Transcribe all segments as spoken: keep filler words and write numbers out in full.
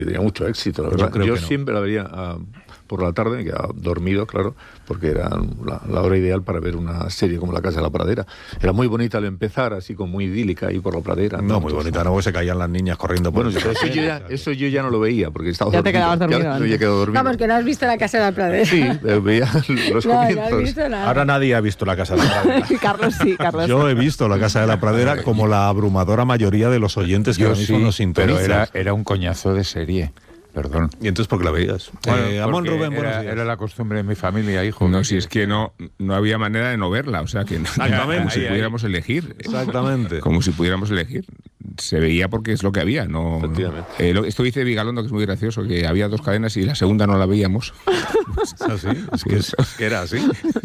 tenía mucho éxito, la verdad. Yo, Yo no. siempre la veía uh, por la tarde, me quedaba dormido, claro, porque era la, la hora ideal para ver una serie como La Casa de la Pradera. Era muy bonita al empezar, así como muy idílica ahí por la pradera. No, muy bonita, no, porque se caían las niñas corriendo por Bueno, el eso yo, ya, eso yo ya no lo veía, porque estaba ya dormido. te quedabas dormido. Ya me había quedado dormido. Vamos, que no has visto La Casa de la Pradera. Sí, veía los no, comienzos. No has visto nada. Ahora nadie ha visto La Casa de la Pradera. Carlos sí, Carlos. Yo he visto La Casa de la Pradera como la abrumadora mayoría de los oyentes que Yo ahora mismo sí, nos sintonizan. pero era, era un coñazo de serie. Perdón. ¿Y entonces por qué la veías? Bueno, eh, Amón porque Rubén, buenos era, días. era la costumbre de mi familia, hijo. No, si es que no, no había manera de no verla, o sea que no, Exactamente. como si Ahí, ahí. pudiéramos elegir. Exactamente. Como si pudiéramos elegir. Se veía porque es lo que había, no. Efectivamente. Eh, lo, esto dice Vigalondo, que es muy gracioso, que había dos cadenas y la segunda no la veíamos. ¿Es así? Es que, es, es que era así.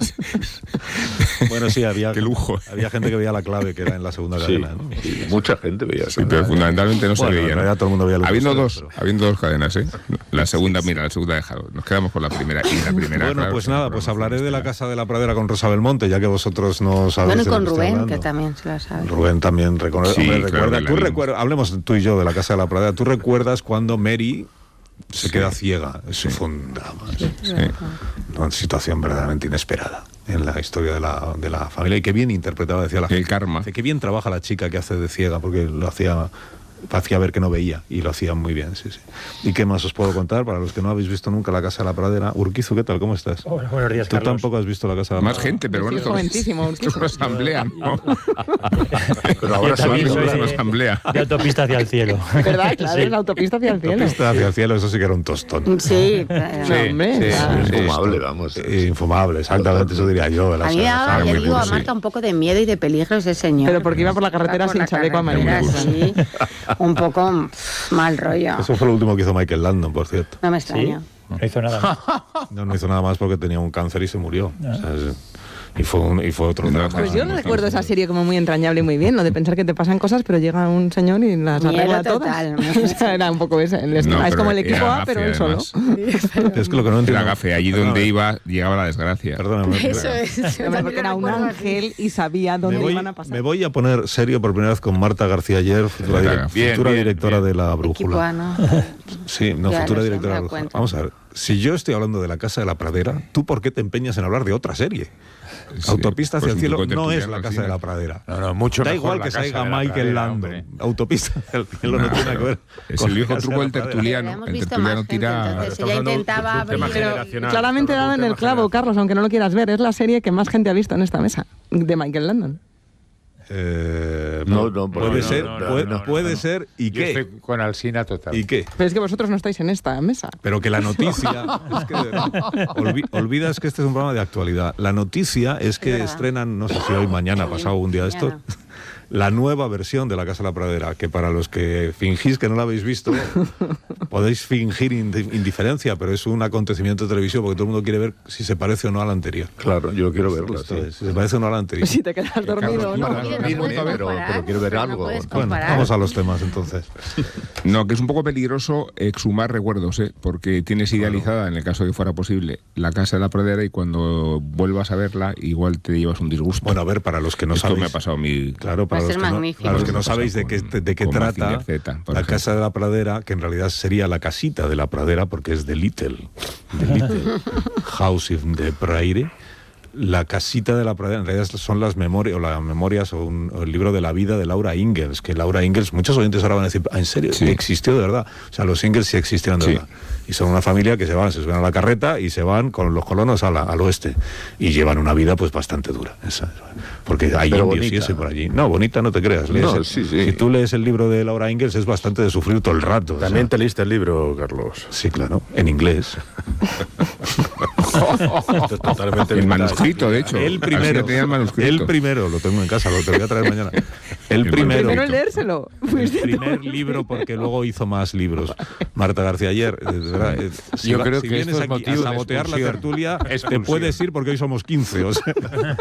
Bueno, sí, había, Qué lujo. había gente que veía La Clave, que era en la segunda Sí, cadena, ¿no? sí, mucha gente veía eso. Sí, pero fundamentalmente no Bueno, se veía. en ¿no? realidad todo el mundo veía lo habiendo que dos, ustedes, pero- habiendo dos cadenas, ¿eh? La segunda, mira, la segunda dejado. Nos quedamos con la primera y la primera. Bueno, claro, pues sí, nada, pero pues vamos, hablaré de La está. Casa de la Pradera con Rosa Belmonte, ya que vosotros no sabéis. Bueno, y de lo con que estoy Rubén, hablando. que también se la sabe. Rubén también reconoce. Sí, Hombre, claro recuerda, que la tú vimos. recuerdas, hablemos tú y yo de La Casa de la Pradera. ¿Tú recuerdas cuando Mary se Sí. queda ciega? Eso Sí. fue un drama. Sí. Una situación verdaderamente inesperada en la historia de la, de la familia. Y qué bien interpretaba, decía la El gente. karma. Dice, qué bien trabaja la chica que hace de ciega, porque lo hacía, hacía ver que no veía, y lo hacía muy bien, sí, sí. ¿Y qué más os puedo contar? Para los que no habéis visto nunca La Casa de la Pradera. Urquizu, ¿qué tal? ¿Cómo estás? Hola, buenos días, Tú Carlos. tampoco has visto La Casa de la Más Pradera. gente, pero bueno, Sí, esto, joventísimo, esto es una asamblea, ¿no? Pero ahora Yo también sí, soy es una de- asamblea. de autopista hacia el cielo. ¿Verdad? Claro, Sí. es la autopista hacia el cielo. Autopista hacia el cielo, eso sí que era un tostón. Sí, No, hombre. sí, ah. sí. infumable, vamos. Eh, infumable, exactamente, eso diría yo. de la A mí me saga. daba, muy ya digo, duro, a sí. Marta un poco de miedo y de peligro ese señor. Pero porque iba por la carretera Iba por sin la chaleco carretera, amarillo. sí, un poco pff, mal rollo. Eso fue lo último que hizo Michael Landon, por cierto. No me Sí, extraña. no hizo nada más. No, no hizo nada más porque tenía un cáncer y se murió. O sea, es- y, fue un- y fue otro No, drama. Pues yo no recuerdo esa serie como muy entrañable y muy bien, lo de pensar que te pasan cosas, pero llega un señor y las Miedo arregla total. todas. O sea, era un poco ese. el esquema. No, es pero como el era equipo A, gafe, pero él solo. además. Es que lo que no entiendo. Era gafe, allí Perdóname, donde iba, llegaba la desgracia. Perdóname. Eso es. yo Hombre, también porque lo era un recuerdo así. ángel y sabía Me dónde voy, iban a pasar. me voy a poner serio por primera vez con Marta García Ayer, futura, Bien, direc- bien, futura bien, directora bien. de la Equipo Brújula. A, ¿no? Sí, no, Ya futura lo sé, directora me de la doy Brújula. cuenta. Vamos a ver, si yo estoy hablando de La Casa de la Pradera, ¿tú por qué te empeñas en hablar de otra serie? Sí, Autopista hacia pues el un cielo truco no es tertuliano La al Casa final. de la Pradera. No, no, mucho Da mejor igual La que Casa salga de la Michael Pradera, Landon. hombre. Autopista hacia el cielo no, No, tiene nada que ver. es con el La viejo Casa truco de del la Pradera. tertuliano. Hemos El visto tertuliano más gente, tira. entonces Estamos ella hablando de intentaba un tema abrir... generacional. Claramente Estamos daban hablando de el un tema clavo, Carlos, aunque no lo quieras ver. Es la serie que más gente ha visto en esta mesa, de Michael Landon. Eh, No, no, puede no, ser, no, no, puede, no, no, puede no. ser, ¿y Yo qué? estoy con Alsina total. ¿Y qué? Pero es que vosotros no estáis en esta mesa. Pero que la noticia, es que, olvi- olvidas que este es un programa de actualidad. La noticia es que verdad. estrenan, no sé si hoy, mañana, pasado un día de esto, Mañana. la nueva versión de La Casa de la Pradera, que para los que fingís que no la habéis visto, podéis fingir indi- indiferencia, pero es un acontecimiento televisivo porque todo el mundo quiere ver si se parece o no a la anterior. Claro, yo quiero verla. Esto Sí. es, si se parece o no a la anterior. Si te quedas dormido o no. Carlos, Mire, no mismo, puedes pero- comparar, pero quiero ver no algo. puedes Bueno, comparar. vamos a los temas entonces. No, que es un poco peligroso exhumar recuerdos, ¿eh? Porque tienes idealizada, en el caso de que fuera posible, La Casa de la Pradera y cuando vuelvas a verla, igual te llevas un disgusto. Bueno, a ver, para los que no Esto sabéis... me ha pasado a mí. Claro, para Va a los, ser que no, magnífico. para los que no Esto sabéis de pasa qué, con- de qué con trata Mazinger Z, por La ejemplo. Casa de la Pradera, que en realidad sería la casita de la Pradera, porque es de Little, de Little House in the Prairie. La casita de la Pradera, en realidad son las memorias, o las memorias, o, un, o el libro de la vida de Laura Ingalls, que Laura Ingalls, muchos oyentes ahora van a decir, ¿en serio? Sí. ¿Existió de verdad? O sea, los Ingalls sí existieron de Sí. verdad. Y son una familia que se van, se suben a la carreta y se van con los colonos a la- al oeste. Y llevan una vida pues bastante dura. Esa, porque hay Pero indios y bonita. eso por allí. No, bonita no te creas. Lees No, el- sí, sí. Si tú lees el libro de Laura Ingalls es bastante de sufrir todo el rato. o sea. También te leíste el libro, Carlos. Sí, claro, en inglés. Esto es totalmente El vintage. manuscrito, de hecho. El Así primero, que tenía el manuscrito. el primero, lo tengo en casa, lo te voy a traer mañana. El El primero. Primero en leérselo. El Fuiste tú. primer libro, porque luego hizo más libros. Marta García Ayer, eh, de verdad, eh, si, Yo va- creo si que vienes esto es aquí a motivo de sabotear la expulsión. tertulia, te Expulsión. puedes ir porque hoy somos quince. O sea.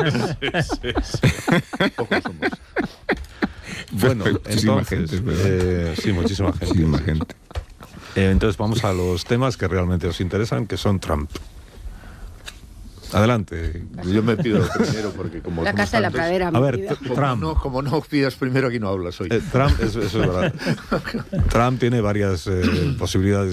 Pocos somos. Bueno, Muchísima entonces, gente, es verdad. eh, sí, muchísima gente. Muchísima gente. Eh, entonces vamos a los temas que realmente os interesan, que son Trump. Adelante. Yo me pido primero porque como... La como Casa de la antes- Pradera. A mi ver, vida. t- Como Trump. no, como no pidas primero, aquí no hablas hoy. Eh, Trump, eso, eso es verdad. Trump tiene varias eh, posibilidades